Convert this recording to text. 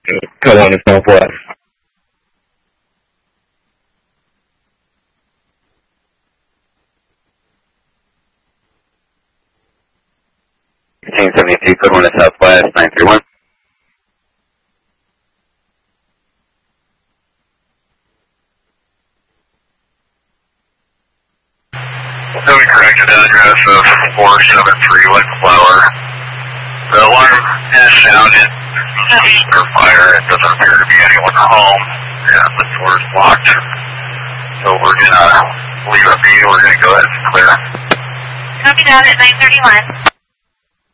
Carolina Southwest. Team 72, Carolina Southwest, 931. So we corrected the address of 473 West Flower. The alarm has sounded for fire. It doesn't appear to be anyone home. Yeah, the door is locked. So we're going to leave it be. We're going to go ahead and clear. Copy that at 931.